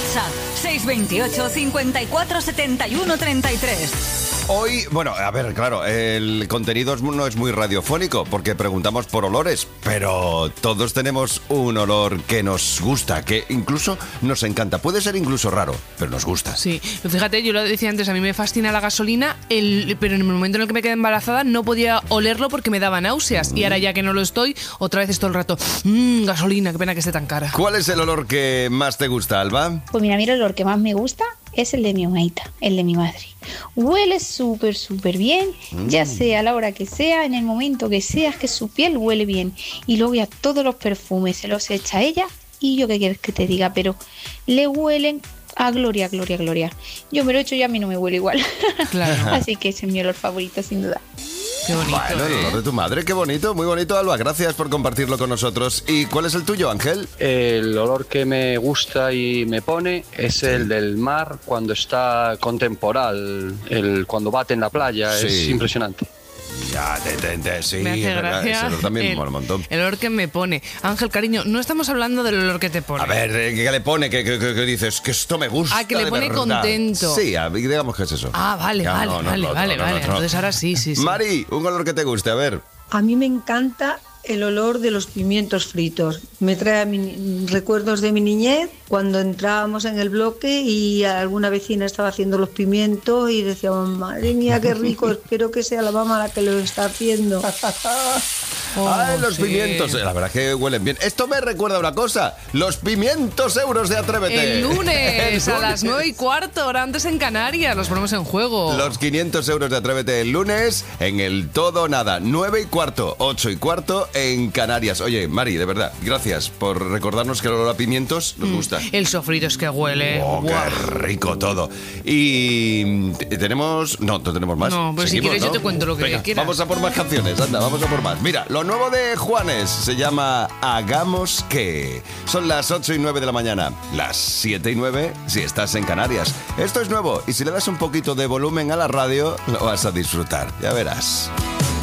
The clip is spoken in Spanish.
WhatsApp 628 54 71 33. Hoy, bueno, a ver, claro, el contenido no es muy radiofónico porque preguntamos por olores, pero todos tenemos un olor que nos gusta, que incluso nos encanta. Puede ser incluso raro, pero nos gusta. Sí, fíjate, yo lo decía antes, a mí me fascina la gasolina, pero en el momento en el que me quedé embarazada no podía olerlo porque me daba náuseas. Y ahora ya que no lo estoy, otra vez es todo el rato, gasolina, qué pena que esté tan cara. ¿Cuál es el olor que más te gusta, Alba? Pues mira, a mí el olor que más me gusta es el de mi hermanita, el de mi madre. Huele súper bien, ya sea a la hora que sea, en el momento que sea, es que su piel huele bien. Y luego ya todos los perfumes se los echa ella y yo qué quieres que te diga, pero le huelen a gloria. Yo me lo echo y a mí no me huele igual. Claro. Así que ese es mi olor favorito, sin duda. Qué bonito, Bueno, el olor de tu madre, qué bonito, muy bonito, Alba. Gracias por compartirlo con nosotros. ¿Y cuál es el tuyo, Ángel? El olor que me gusta y me pone es el del mar cuando está con temporal, cuando bate en la playa, Sí. es impresionante. Ya, sí, Me hace es verdad, gracia ese olor también me mola un montón. el olor que me pone. Ángel, cariño, no estamos hablando del olor que te pone. A ver, ¿qué le pone? ¿Qué dices? Que esto me gusta. Ah, que le de pone verdad. contento. Sí, digamos que es eso. Ah, vale. Entonces ahora sí. Mari, un olor que te guste, a ver. A mí me encanta el olor de los pimientos fritos. Me trae recuerdos de mi niñez, cuando entrábamos en el bloque y alguna vecina estaba haciendo los pimientos y decíamos, madre mía, qué rico, espero que sea la mamá la que lo está haciendo. ¡Ay, los sí. pimientos! La verdad es que huelen bien. Esto me recuerda a una cosa. Los pimientos euros de Atrévete. El lunes a las 9:15, hora antes en Canarias. Los ponemos en juego. Los 500 euros de Atrévete el lunes en el Todo o Nada. 9:15, 8:15 en Canarias. Oye, Mari, de verdad, gracias por recordarnos que el olor a pimientos nos gusta. El sofrito es que huele. ¡Oh, qué rico todo! Y tenemos... No tenemos más. No, pues si Seguimos, quieres yo ¿no? te cuento lo que Venga, quieras. vamos a por más canciones, anda, vamos a por más. Mira, lo nuevo de Juanes se llama Hagamos que. Son las 8:09 de la mañana, las 7:09 si estás en Canarias. Esto es nuevo y si le das un poquito de volumen a la radio, lo vas a disfrutar, ya verás.